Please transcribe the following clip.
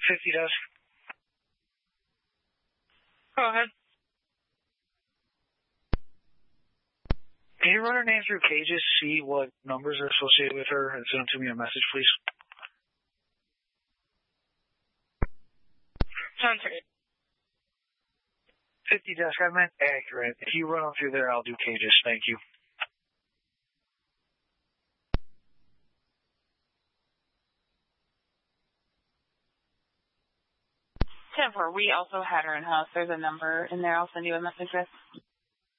50 desk. Go ahead. Can you run her name through Cages, see what numbers are associated with her, and send them to me a message, please? Sounds good. 50 desk, I meant accurate. If you run them through there, I'll do Cages. Thank you. We also had her in-house. There's a number in there I'll send you a message with.